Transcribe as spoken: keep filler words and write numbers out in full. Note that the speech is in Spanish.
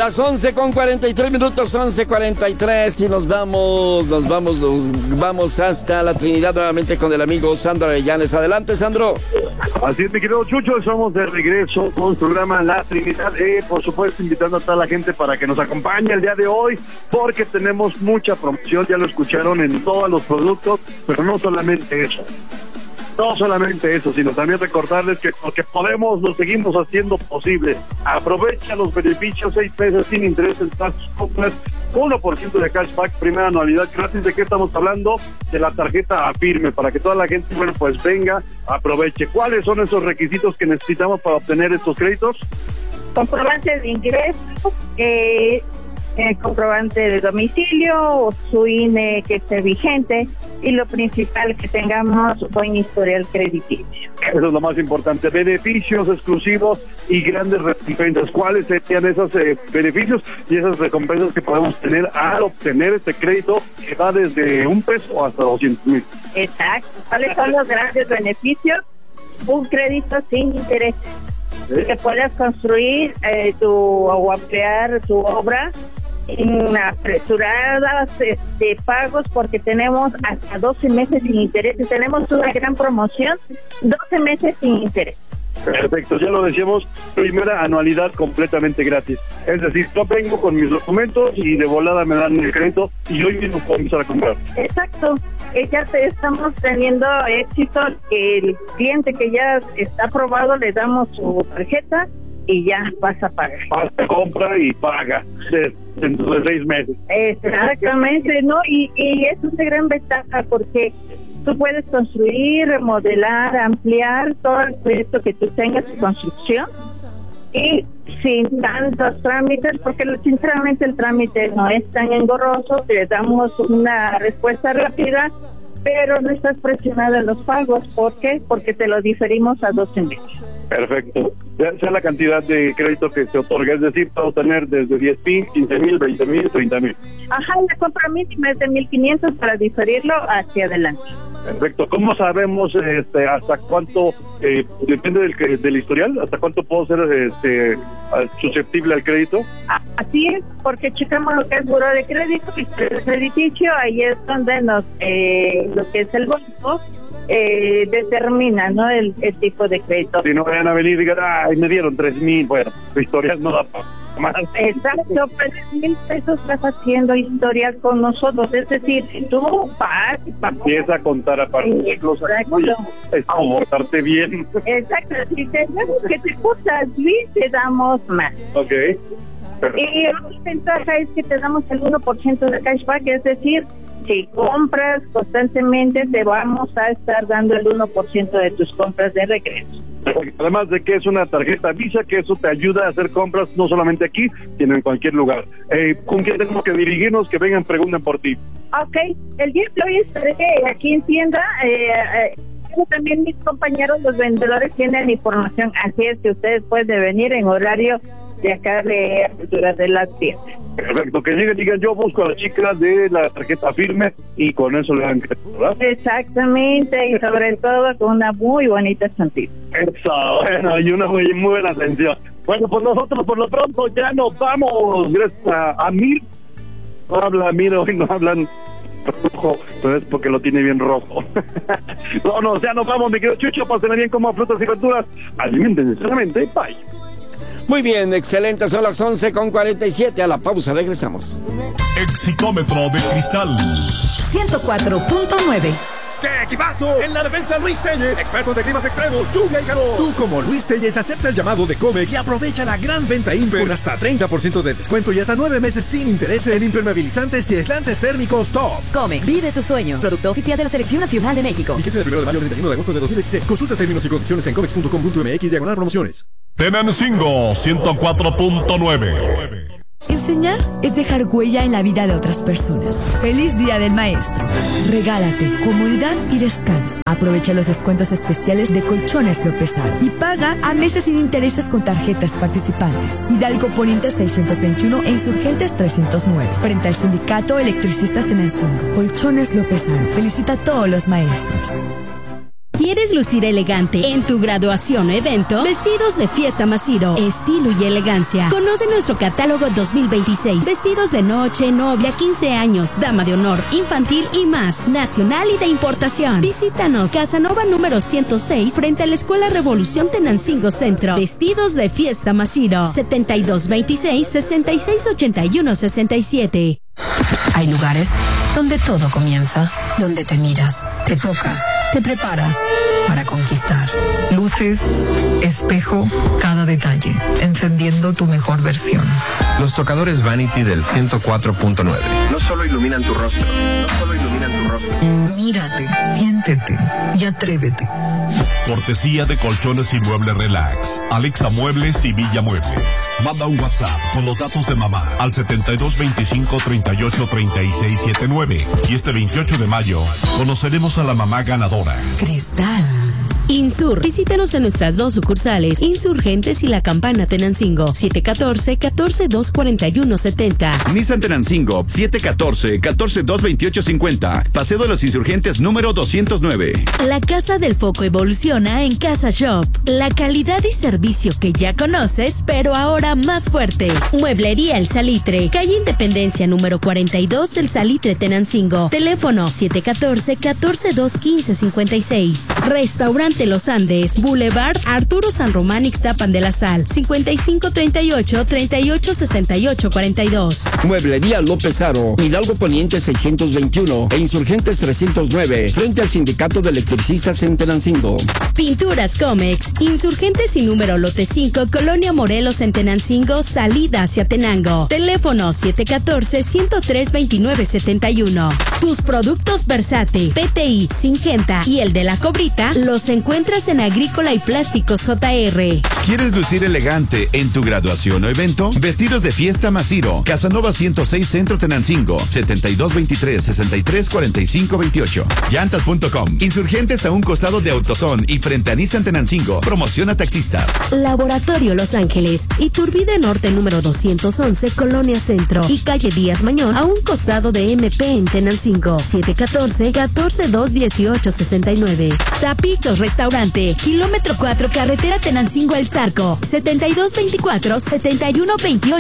Las once con cuarenta y tres minutos, once cuarenta y tres, y nos vamos, nos vamos, nos vamos hasta la Trinidad nuevamente con el amigo Sandro Avellanes. Adelante, Sandro. Así es, mi querido Chucho, estamos de regreso con su programa La Trinidad, eh, por supuesto invitando a toda la gente para que nos acompañe el día de hoy, porque tenemos mucha promoción, ya lo escucharon en todos los productos, pero no solamente eso. No solamente eso, sino también recordarles que porque podemos, lo seguimos haciendo posible. Aprovecha los beneficios, seis meses sin interés en todas tus compras, uno por ciento de cashback, primera anualidad gratis. ¿De qué estamos hablando? De la tarjeta Afirme, para que toda la gente, bueno, pues venga, aproveche. ¿Cuáles son esos requisitos que necesitamos para obtener estos créditos? Comprobante de ingreso, eh, eh, comprobante de domicilio, su I N E que esté vigente, y lo principal, que tengamos buen historial crediticio. Eso es lo más importante, beneficios exclusivos y grandes recompensas. ¿Cuáles serían esos eh, beneficios y esas recompensas que podemos tener al obtener este crédito que va desde un peso hasta doscientos mil? Exacto. ¿Cuáles son los grandes beneficios? Un crédito sin interés. ¿Sí? Que puedas construir eh, tu o ampliar tu obra en apresuradas este, pagos, porque tenemos hasta doce meses sin intereses. Tenemos una gran promoción, doce meses sin interés. Perfecto, ya lo decíamos, primera anualidad completamente gratis. Es decir, yo vengo con mis documentos y de volada me dan el crédito y hoy mismo puedo empezar a comprar. Exacto, eh, ya te estamos teniendo éxito. El cliente que ya está aprobado, le damos su tarjeta y ya vas a pagar. Pasa, compra y paga de, dentro de seis meses. Exactamente, ¿no? Y, y eso es de gran ventaja, porque tú puedes construir, remodelar, ampliar todo el proyecto que tú tengas de construcción, y sin tantos trámites, porque sinceramente el trámite no es tan engorroso. Te damos una respuesta rápida, pero no estás presionado en los pagos. ¿Por qué? Porque te lo diferimos a doce meses. Perfecto. Ya sea la cantidad de crédito que se otorga, es decir, puedo tener desde diez mil, quince mil, veinte mil, treinta mil. Ajá, la compra mínima es de mil quinientos para diferirlo hacia adelante. Perfecto. ¿Cómo sabemos este, hasta cuánto, eh, depende del, del historial, hasta cuánto puedo ser este, susceptible al crédito? Así es, porque checamos lo que es buró de crédito y el crediticio, ahí es donde nos, eh, lo que es el banco, eh, determina, ¿no?, el, el tipo de crédito. Si no vayan a venir y digan, ay, me dieron tres mil, bueno, tu historial no da para más. Exacto, tres mil pesos estás haciendo historial con nosotros, es decir, si tú pagas, empieza a contar aparte de los años, es comportarte bien. Exacto, si tenemos que te portas bien, te damos más. Ok. Perfecto. Y otra ventaja es que te damos el uno por ciento de cashback, es decir, si compras constantemente, te vamos a estar dando el uno por ciento de tus compras de regreso. Además de que es una tarjeta Visa, que eso te ayuda a hacer compras no solamente aquí, sino en cualquier lugar. Eh, ¿Con quién tenemos que dirigirnos? Que vengan, pregunten por ti. Ok, el día de hoy estaré aquí en tienda. Eh, eh, también mis compañeros, los vendedores, tienen información, así es que ustedes pueden venir en horario de acá de apertura de las tiendas. Perfecto, que lleguen y digan, yo busco a las chicas de la tarjeta Firme, y con eso le dan crédito, ¿verdad? Exactamente, y sobre todo con una muy bonita sonrisa. Eso, bueno, y una muy, muy buena atención. Bueno, pues nosotros por lo pronto ya nos vamos. Gracias a, a Mir. No habla Mir, hoy no hablan rojo, pero es porque lo tiene bien rojo. No, no, ya nos vamos, mi querido Chucho. Pásenme bien, como frutas y verduras. Alimenten sinceramente, bye. Muy bien, excelente, son las once con cuarenta y siete, a la pausa, regresamos. Exitómetro de cristal ciento cuatro punto nueve. ¡Qué equipazo! En la defensa, Luis Telles, experto de climas extremos, lluvia y calor. Tú, como Luis Telles, acepta el llamado de Comex y aprovecha la gran venta Imper con hasta treinta por ciento de descuento y hasta nueve meses sin intereses en impermeabilizantes y aislantes térmicos Top. Comex, vive tus sueños. Producto oficial de la Selección Nacional de México. Fíjese del primero de mayo al treinta y uno de agosto de dos mil dieciséis. Consulta términos y condiciones en comex punto com punto m x diagonal promociones. Tenancingo ciento cuatro punto nueve. Enseñar es dejar huella en la vida de otras personas. ¡Feliz Día del Maestro! Regálate comodidad y descanso. Aprovecha los descuentos especiales de Colchones López Aro y paga a meses sin intereses con tarjetas participantes. Hidalgo Poniente seiscientos veintiuno e Insurgentes trescientos nueve. Frente al Sindicato Electricistas Tenancingo. Colchones López Aro felicita a todos los maestros. ¿Quieres lucir elegante en tu graduación o evento? Vestidos de Fiesta Masiro, estilo y elegancia. Conoce nuestro catálogo dos mil veintiséis. Vestidos de noche, novia, quince años, dama de honor, infantil y más. Nacional y de importación. Visítanos, Casanova número ciento seis, frente a la Escuela Revolución Tenancingo Centro. Vestidos de Fiesta Masiro. setenta y dos veintiséis, sesenta y seis ochenta y uno sesenta y siete. Hay lugares donde todo comienza, donde te miras, te tocas, te preparas para conquistar. Luces, espejo, cada detalle, encendiendo tu mejor versión. Los tocadores Vanity del ciento cuatro punto nueve no solo iluminan tu rostro, no solo iluminan tu rostro. Mírate, siéntete y atrévete. Cortesía de Colchones y Muebles Relax, Alexa Muebles y Villa Muebles. Manda un WhatsApp con los datos de mamá al setenta y dos veinticinco treinta y ocho treinta y seis setenta y nueve y este veintiocho de mayo conoceremos a la mamá ganadora. Cristal. Insur. Visítanos en nuestras dos sucursales, Insurgentes y La Campana Tenancingo, siete uno cuatro, uno cuatro dos, cuatro uno siete cero. Nissan Tenancingo, siete uno cuatro, uno cuatro dos, veintiocho cincuenta. Paseo de los Insurgentes número doscientos nueve. La Casa del Foco evoluciona en Casa Shop. La calidad y servicio que ya conoces, pero ahora más fuerte. Mueblería El Salitre, calle Independencia número cuarenta y dos, El Salitre Tenancingo. Teléfono siete uno cuatro, uno cuatro dos, uno cinco cinco seis. Restaurante Los Andes, Boulevard Arturo San Román Ixtapan de la Sal, cincuenta y cinco treinta y ocho, treinta y ocho sesenta y ocho cuarenta y dos. Mueblería López Aro, Hidalgo Poniente seiscientos veintiuno e Insurgentes trescientos nueve, frente al Sindicato de Electricistas en Tenancingo. Pinturas Comex, Insurgentes y número lote cinco, Colonia Morelos en Tenancingo, salida hacia Tenango. Teléfono siete uno cuatro, uno cero tres, veintinueve setenta y uno. Tus productos Versate, P T I, Singenta y el de la Cobrita los encuentras en Agrícola y Plásticos J R. ¿Quieres lucir elegante en tu graduación o evento? Vestidos de Fiesta Masiro, Casanova ciento seis Centro Tenancingo, setenta y dos veintitrés, sesenta y tres cuarenta y cinco veintiocho. Llantas punto com. Insurgentes a un costado de AutoZone y frente a Nissan Tenancingo. Promociona taxistas. Laboratorio Los Ángeles, Iturbide Norte número doscientos once, Colonia Centro y calle Díaz Mañón a un costado de M P en Tenancingo, siete uno cuatro, uno cuatro dos, dieciocho sesenta y nueve. Tapichos Restaurante, kilómetro cuatro, carretera Tenancingo El Zarco, setenta y dos veinticuatro, setenta y uno veintiocho.